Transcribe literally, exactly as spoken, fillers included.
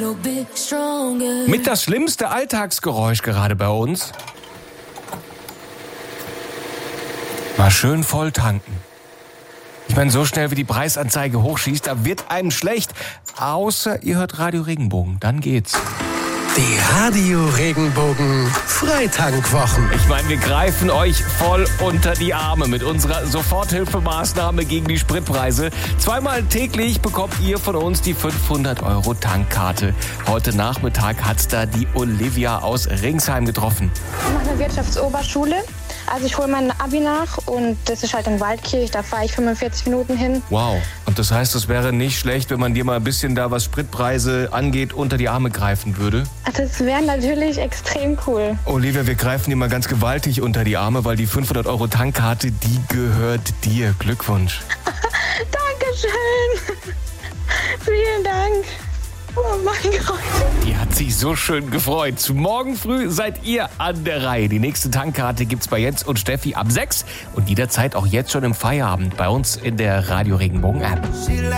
Mit das schlimmste Alltagsgeräusch gerade bei uns. Mal schön voll tanken. Ich meine, so schnell wie die Preisanzeige hochschießt, da wird einem schlecht. Außer ihr hört Radio Regenbogen, dann geht's. Die Radio Regenbogen Freitankwwochen. Ich meine, wir greifen euch voll unter die Arme mit unserer Soforthilfemaßnahme gegen die Spritpreise. Zweimal täglich bekommt ihr von uns die fünfhundert Euro Tankkarte. Heute Nachmittag hat's da die Olivia aus Ringsheim getroffen. Ich mache eine Wirtschaftsoberschule. Also ich hole mein Abi nach und das ist halt in Waldkirch, da fahre ich fünfundvierzig Minuten hin. Wow, und das heißt, es wäre nicht schlecht, wenn man dir mal ein bisschen da, was Spritpreise angeht, unter die Arme greifen würde? Das wäre natürlich extrem cool. Olivia, wir greifen dir mal ganz gewaltig unter die Arme, weil die fünfhundert Euro Tankkarte, die gehört dir. Glückwunsch. Dankeschön. Vielen Dank. Oh mein Gott. Die hat sich so schön gefreut. Morgen früh seid ihr an der Reihe. Die nächste Tankkarte gibt's bei Jens und Steffi ab sechs und jederzeit auch jetzt schon im Feierabend bei uns in der Radio Regenbogen App.